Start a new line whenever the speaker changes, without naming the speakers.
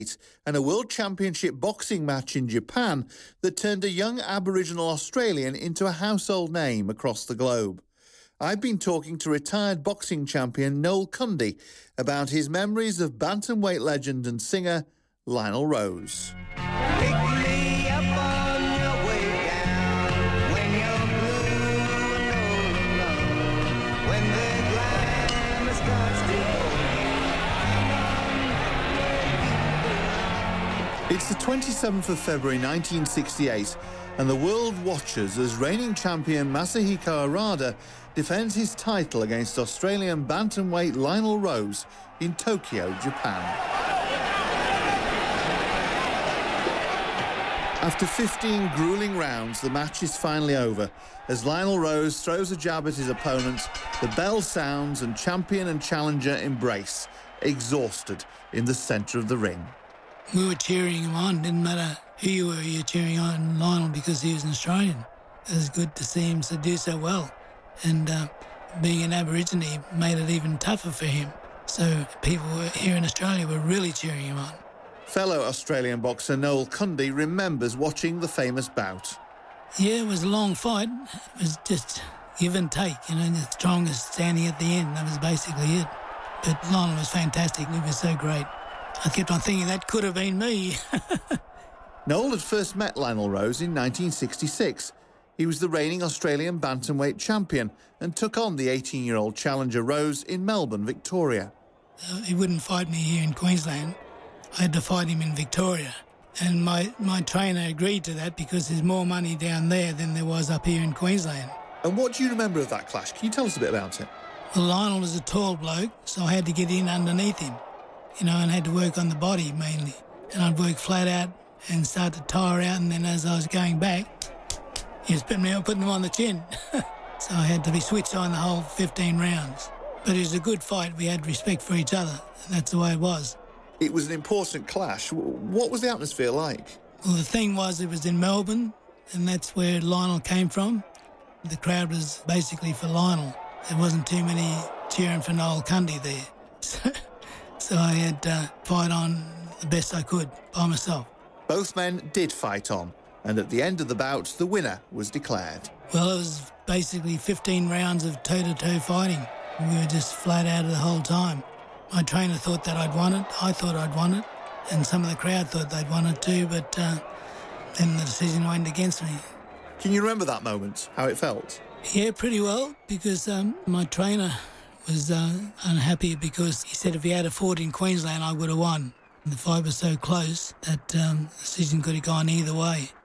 and a World Championship boxing match in Japan that turned a young Aboriginal Australian into a household name across the globe. I've been talking to retired boxing champion Noel Cundy about his memories of bantamweight legend and singer Lionel Rose. It's the 27th of February 1968 and the world watches as reigning champion Masahiko Harada defends his title against Australian bantamweight Lionel Rose in Tokyo, Japan. After 15 gruelling rounds, the match is finally over. As Lionel Rose throws a jab at his opponent, the bell sounds and champion and challenger embrace, exhausted in the centre of the ring.
We were cheering him on. Didn't matter who you were, you were cheering on Lionel because he was an Australian. It was good to see him do so well. And being an Aborigine made it even tougher for him. So people here in Australia were really cheering him on.
Fellow Australian boxer Noel Cundy remembers watching the famous bout.
Yeah, it was a long fight. It was just give and take, the strongest standing at the end. That was basically it. But Lionel was fantastic. He was so great. I kept on thinking that could have been me.
Noel had first met Lionel Rose in 1966. He was the reigning Australian bantamweight champion and took on the 18-year-old challenger Rose in Melbourne, Victoria.
He wouldn't fight me here in Queensland. I had to fight him in Victoria. And my trainer agreed to that because there's more money down there than there was up here in Queensland.
And what do you remember of that clash? Can you tell us a bit about it?
Well, Lionel was a tall bloke, so I had to get in underneath him, and had to work on the body mainly. And I'd work flat out and start to tire out, and then as I was going back, he was putting them on the chin. So I had to be switched on the whole 15 rounds. But it was a good fight. We had respect for each other, and that's the way it was.
It was an important clash. What was the atmosphere like?
Well, the thing was, it was in Melbourne, and that's where Lionel came from. The crowd was basically for Lionel. There wasn't too many cheering for Noel Cundy there. So I had to fight on the best I could by myself.
Both men did fight on, and at the end of the bout, the winner was declared.
Well, it was basically 15 rounds of toe-to-toe fighting. We were just flat out the whole time. My trainer thought that I'd won it. I thought I'd won it. And some of the crowd thought they'd won it too, but then the decision went against me.
Can you remember that moment, how it felt?
Yeah, pretty well, because my trainer was unhappy because he said if he had fought in Queensland, I would have won. The fight was so close that the decision could have gone either way.